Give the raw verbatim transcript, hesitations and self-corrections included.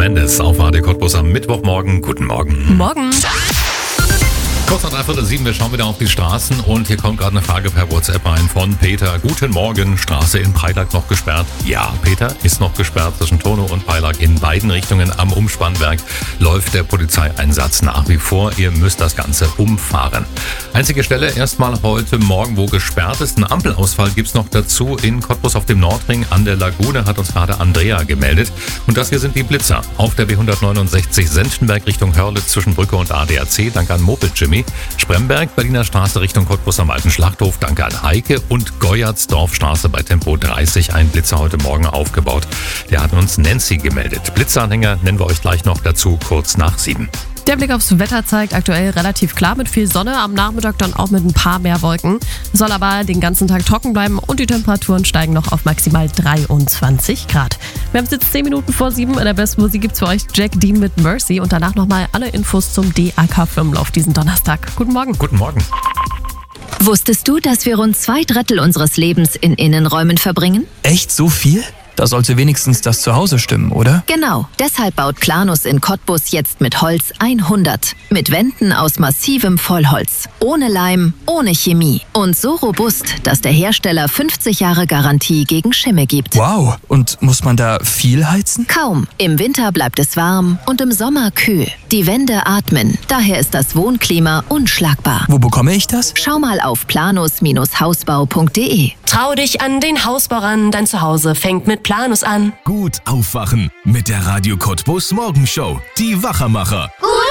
Mendes auf A R D Cottbus am Mittwochmorgen. Guten Morgen. Morgen. Kurz nach dreiviertel sieben, wir schauen wieder auf die Straßen und hier kommt gerade eine Frage per WhatsApp ein von Peter. Guten Morgen, Straße in Peilag noch gesperrt? Ja, Peter, ist noch gesperrt zwischen Tono und Peilag. In beiden Richtungen am Umspannwerk läuft der Polizeieinsatz nach wie vor. Ihr müsst das Ganze umfahren. Einzige Stelle erstmal heute Morgen, wo gesperrt ist. Einen Ampelausfall gibt's noch dazu in Cottbus auf dem Nordring an der Lagune, hat uns gerade Andrea gemeldet. Und das hier sind die Blitzer auf der B hundertneunundsechzig Senftenberg Richtung Hörlitz zwischen Brücke und A D A C. Danke an Moped Jimmy. Spremberg, Berliner Straße Richtung Cottbus am Alten Schlachthof. Danke an Heike. Und Goyatsdorfstraße bei Tempo dreißig. Ein Blitzer heute Morgen aufgebaut. Der hat uns Nancy gemeldet. Blitzeranhänger nennen wir euch gleich noch dazu kurz nach sieben. Der Blick aufs Wetter zeigt aktuell relativ klar mit viel Sonne, am Nachmittag dann auch mit ein paar mehr Wolken. Soll aber den ganzen Tag trocken bleiben und die Temperaturen steigen noch auf maximal dreiundzwanzig Grad. Wir haben es jetzt zehn Minuten vor sieben. In der besten Musik gibt's für euch Jack Dean mit Mercy und danach nochmal alle Infos zum D A K-Firmenlauf diesen Donnerstag. Guten Morgen. Guten Morgen. Wusstest du, dass wir rund zwei Drittel unseres Lebens in Innenräumen verbringen? Echt so viel? Da sollte wenigstens das Zuhause stimmen, oder? Genau. Deshalb baut Planus in Cottbus jetzt mit Holz hundert. Mit Wänden aus massivem Vollholz. Ohne Leim, ohne Chemie. Und so robust, dass der Hersteller fünfzig Jahre Garantie gegen Schimmel gibt. Wow. Und muss man da viel heizen? Kaum. Im Winter bleibt es warm und im Sommer kühl. Die Wände atmen. Daher ist das Wohnklima unschlagbar. Wo bekomme ich das? Schau mal auf planus Hausbau punkt de. Trau dich an den Hausbau ran, dein Zuhause fängt mit Planus an. Gut aufwachen mit der Radio Cottbus Morgenshow. Die Wachermacher. Gute